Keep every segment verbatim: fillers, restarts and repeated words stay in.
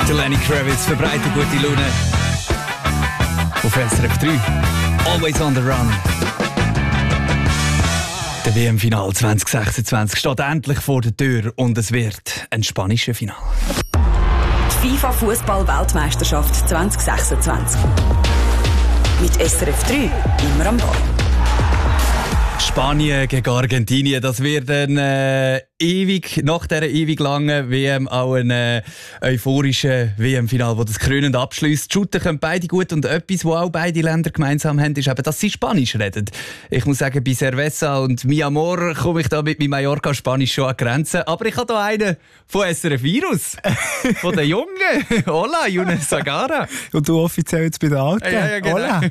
Der Lenny Kravitz verbreitet gute Laune. Auf S R F drei. Always on the run. Der W M-Final zwanzig sechsundzwanzig steht endlich vor der Tür und es wird ein spanisches Final. Die FIFA-Fußball-Weltmeisterschaft zwanzig sechsundzwanzig. Mit S R F drei immer am Ball. Spanien gegen Argentinien, das wird ein äh, ewig, nach dieser ewig langen W M auch ein äh, euphorisches W M-Final, das das krönend abschliesst. Die Shooter können beide gut und etwas, was auch beide Länder gemeinsam haben, ist eben, dass sie Spanisch reden. Ich muss sagen, bei Cerveza und Mi Amor komme ich da mit meinem Mallorca-Spanisch schon an Grenzen. Aber ich habe hier einen von S R F Virus, von den Jungen. Hola, Younes Zagara. Und du offiziell jetzt bei den Alten. Ja, ja, genau. Hola.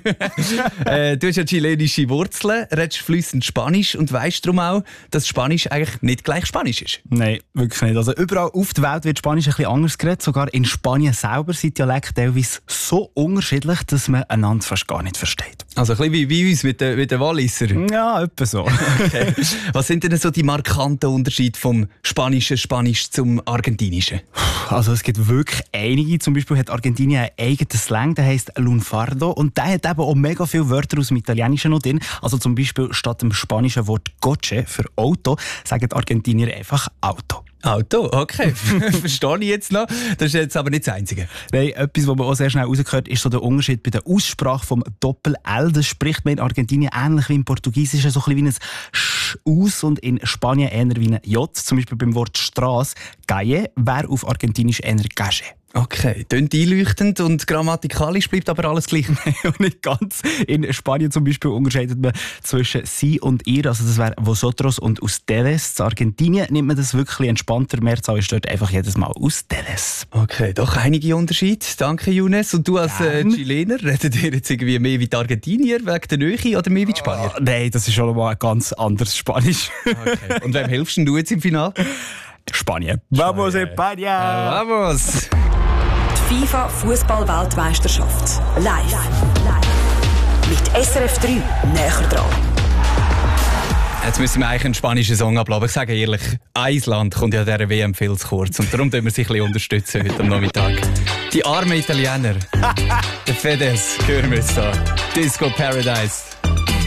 äh, du hast ja chilenische Wurzeln, redest fließend Spanisch und weißt darum auch, dass Spanisch eigentlich nicht gleich Spanisch ist. Nein, wirklich nicht. Also überall auf der Welt wird Spanisch ein bisschen anders geredet. Sogar in Spanien selber sind Dialekte teilweise so unterschiedlich, dass man einander fast gar nicht versteht. Also ein bisschen wie, wie uns mit den, mit den Walliser. Ja, etwa so. Okay. Was sind denn so die markanten Unterschiede vom spanischen Spanisch zum argentinischen? Also es gibt wirklich einige. Zum Beispiel hat Argentinien einen eigenen Slang, der heisst Lunfardo. Und der hat eben auch mega viele Wörter aus dem Italienischen noch drin. Also zum Beispiel statt dem spanischen Wort Coche für Auto, sagen die Argentinier einfach Auto. Auto, okay. Verstehe ich jetzt noch. Das ist jetzt aber nicht das Einzige. Nein, etwas, was man auch sehr schnell rausgehört, ist so der Unterschied bei der Aussprache vom Doppel-L. Das spricht man in Argentinien ähnlich wie im Portugiesischen, so ein bisschen wie ein Sch aus und in Spanien eher wie ein J. Zum Beispiel beim Wort Straße, Calle, wäre auf Argentinisch eher Calle. Okay, klingt einleuchtend und grammatikalisch bleibt aber alles gleich. Und nicht ganz. In Spanien zum Beispiel unterscheidet man zwischen sie und ihr, also das wäre vosotros und ustedes. In Argentinien nimmt man das wirklich entspannter. Mehrzahl ist dort einfach jedes Mal ustedes. Okay, doch einige Unterschiede. Danke, Younes. Und du als äh, Chilener, redet ihr jetzt irgendwie mehr wie die Argentinier wegen der Nähe oder mehr wie die Spanier? Oh, nein, das ist schon mal ein ganz anderes Spanisch. Okay. Und wem hilfst du jetzt im Finale? Spanien. Vamos, España! Uh, vamos! Die FIFA-Fußball-Weltmeisterschaft. Live. Live. Mit S R F drei näher dran. Jetzt müssen wir eigentlich einen spanischen Song abladen. Ich sage ehrlich, ein Land kommt ja dieser W M viel zu kurz. Und darum müssen wir sich ein bisschen unterstützen heute am Nachmittag. Die armen Italiener. Der Fedez, hören wir jetzt da. Disco Paradise.